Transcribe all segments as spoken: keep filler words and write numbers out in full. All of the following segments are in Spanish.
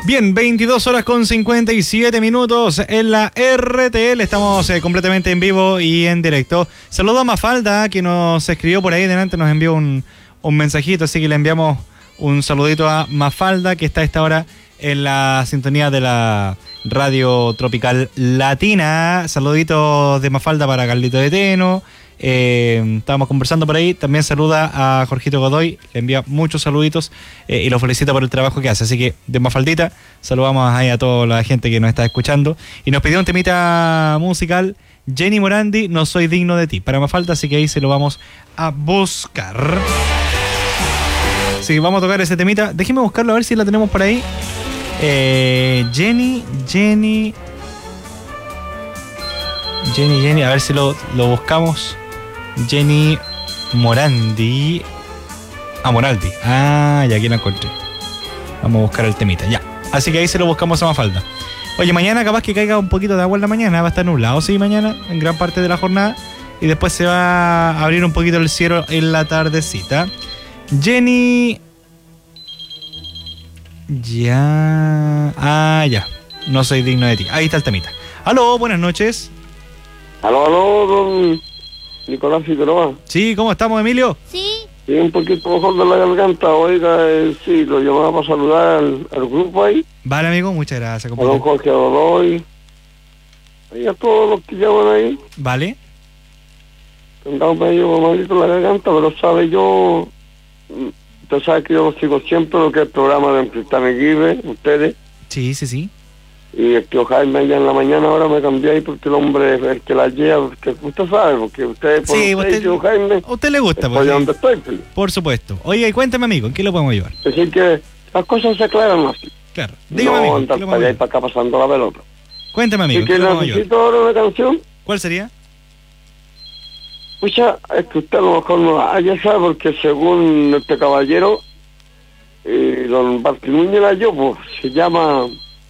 Bien, veintidós horas con cincuenta y siete minutos en la R T L. Estamos eh, completamente en vivo y en directo. Saludo a Mafalda, que nos escribió por ahí delante, nos envió un, un mensajito, así que le enviamos un saludito a Mafalda, que está a esta hora en la sintonía de la Radio Tropical Latina. Saluditos de Mafalda para Carlito de Teno. Eh, estábamos conversando por ahí. También saluda a Jorgito Godoy, le envía muchos saluditos eh, y lo felicita por el trabajo que hace. Así que de Mafaldita saludamos ahí a toda la gente que nos está escuchando. Y nos pidió un temita musical, Jenny Morandi, No Soy Digno de Ti, para Mafalda, así que ahí se lo vamos a buscar. Sí, vamos a tocar ese temita. Déjeme buscarlo a ver si la tenemos por ahí. eh, Jenny, Jenny Jenny, Jenny, a ver si lo, lo buscamos. Jenny Morandi. Ah, Moraldi. Ah, ya aquí la encontré. Vamos a buscar el temita, ya. Así que ahí se lo buscamos a Mafalda. Oye, mañana capaz que caiga un poquito de agua en la mañana. Va a estar nublado, sí, mañana, en gran parte de la jornada. Y después se va a abrir un poquito el cielo en la tardecita. Jenny... Ya... Ah, ya. No soy digno de ti. Ahí está el temita. Aló, buenas noches. Aló, aló, don Nicolás Figueroa. Sí, ¿cómo estamos, Emilio? Sí. Sí, un poquito mejor de la garganta. Oiga, eh, sí, lo llamaba para saludar al, al grupo ahí. Vale, amigo, muchas gracias, A don compañero. Jorge Godoy. Y a todos los que llaman ahí. Vale. Andaba medio malito la garganta, pero sabe yo... Usted sabe que yo lo sigo siempre, lo que es el programa de Cristán Aguirre, ustedes. Sí, sí, sí. Y el tío Jaime allá en la mañana ahora me cambié ahí porque el hombre es el que la lleva, porque usted sabe, porque usted, por Sí, usted, usted- tío Jaime, A usted le gusta, estoy pues, sí. donde estoy. Pues. Por supuesto. Oye, y cuéntame, amigo, ¿en qué lo podemos ayudar? Es decir que las cosas se aclaran así. Claro. Dígame, No amigo, ¿en qué andar lo para podemos allá y ayudar? para acá pasando la pelota. Cuéntame, amigo, Y ¿en qué que lo podemos ayudar? necesito ahora una canción. ¿Cuál sería? Pucha, es que usted a lo mejor no la haya sabe, porque según este caballero, eh, don Bartinuño la yo, pues, se llama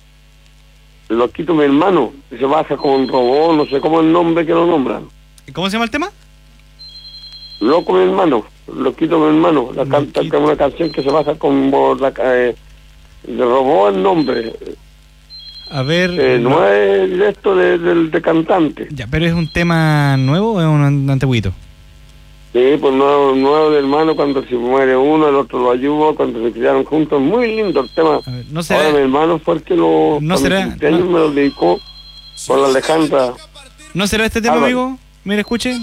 Loquito mi hermano, y se baja como un robot, no sé cómo es el nombre que lo nombran. ¿Cómo se llama el tema? Loco mi hermano, Loquito mi hermano, la canta Loquito. que es una canción que se baja como la, eh, de robot el nombre, A ver... eh, no es directo de, de, de cantante. Ya, ¿pero es un tema nuevo o es un antiguito? Sí, pues nuevo, nuevo de hermano, cuando se muere uno, el otro lo ayuda, cuando se criaron juntos, muy lindo el tema. A ver, ¿no Ahora mi será, hermano fue el que lo, No a mis será- quince años no- me lo dedicó con la Alejandra. ¿no será este tema, Álvaro. amigo? Mira, escuche.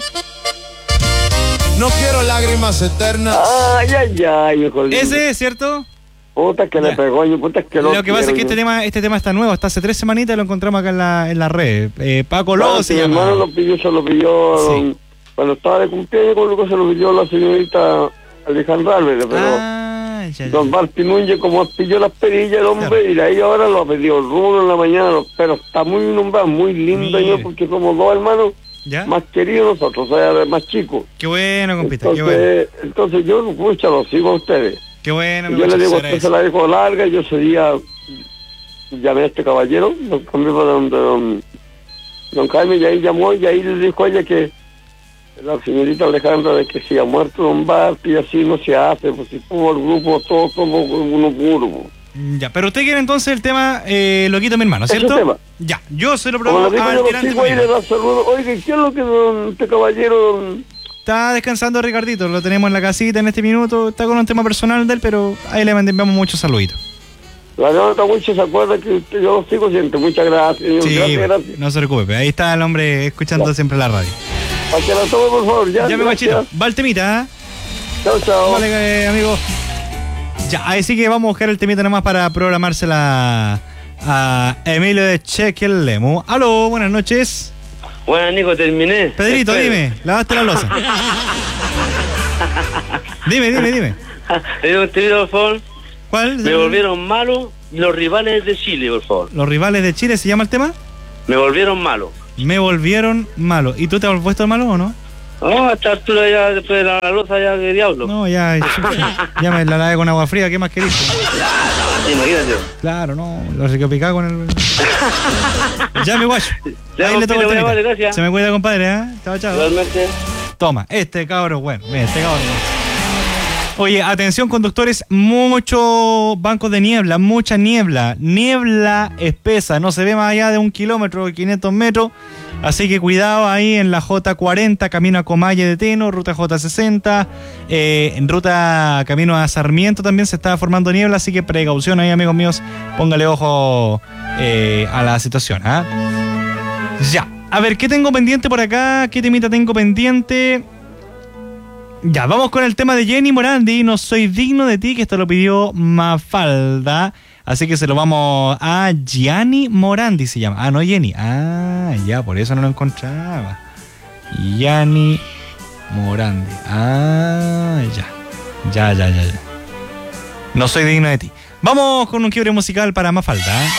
No quiero lágrimas eternas. Ay, ay, ay, mejor lindo. Ese es, ¿cierto? Puta que Ya. le pegó, yo, puta que Lo que pasa es que quiero, este yo. tema este tema está nuevo, hasta hace tres semanitas lo encontramos acá en la, en la red. Eh, Paco Claro, Lobo si se mi llama. hermano lo pidió, se lo pidió, Sí. don- cuando estaba de cumpleaños, con lo que se lo pidió la señorita Alejandra Álvarez, pero Ah, ya, ya. don Martín Núñez, como pilló las perillas el hombre, Claro. y de ahí ahora lo ha pedido Rulo en la mañana, pero está muy nombrado, muy lindo, Mire. yo, porque somos dos hermanos ¿Ya? más queridos nosotros, o sea, más chicos. Qué bueno, compita, qué Entonces, bueno. entonces yo, pucha, lo sigo a ustedes. Qué bueno, Y me yo le gusta, digo, se usted agradece. se la dejo larga, yo ese día llamé a este caballero, lo cambié para donde don, don Jaime, y ahí llamó, y ahí le dijo a ella que la señorita Alejandra, de que si ha muerto don Bart, y así no se hace, pues si todo el grupo, todos somos uno puro. Ya, pero usted quiere entonces el tema eh, Loquito mi hermano, Ese ¿cierto? tema. Ya, yo se lo Como propongo le digo, al yo lo tirante sigo ahí, le amigo. da saludo. Oiga, ¿qué es lo que don, este caballero, don, Está descansando Ricardito, lo tenemos en la casita en este minuto, está con un tema personal de él, pero ahí le enviamos muchos saluditos. la nota mucho se acuerda que usted, yo lo sigo siempre? Muchas gracias, señor. Sí, gracias, gracias. no se preocupe, ahí está el hombre escuchando Ya. siempre la radio. Para que la tome, por favor, ya. Ya me gracias. guachito, va el temita, ¿eh? Chao, chao. Vale, eh, amigo. Ya, así que vamos a buscar el temita nomás para programársela a Emilio de Chequelemu. Aló, buenas noches. Bueno, Nico, terminé. Pedrito, Espero. dime, lavaste la loza. Dime, dime, dime. Le digo un tiro, por favor. ¿Cuál? Me volvieron malo los rivales de Chile, por favor. ¿Los rivales de Chile se llama el tema? Me volvieron malo. Me volvieron malo. ¿Y tú te has puesto malo o no? No, a esta altura ya, después de la loza, ya que diablo. No, ya, ya me la lavé con agua fría, ¿qué más querés? Imagínate. Claro, no, lo sé que picado con el... Ya me guacho. Ya, Ahí le toco el compito, temita. vale, gracias. Se me cuida, compadre, ¿eh? Chao, chao. Igualmente. Toma, este cabro, bueno, mira, este cabro. Oye, atención conductores, muchos bancos de niebla, mucha niebla, niebla espesa, no se ve más allá de un kilómetro, quinientos metros, así que cuidado ahí en la J cuarenta, camino a Comalle de Teno, ruta J sesenta, eh, en ruta camino a Sarmiento también se está formando niebla, así que precaución ahí, amigos míos, póngale ojo eh, a la situación, ¿ah? Ya, a ver, ¿qué tengo pendiente por acá? ¿Qué temita tengo pendiente? Ya, vamos con el tema de Jenny Morandi, No soy digno de ti, que esto lo pidió Mafalda. Así que se lo vamos a Gianni Morandi, se llama. Ah, no Jenny. Ah, ya, por eso no lo encontraba. Gianni Morandi. Ah, ya. Ya, ya, ya, ya. No soy digno de ti. Vamos con un quiebre musical para Mafalda.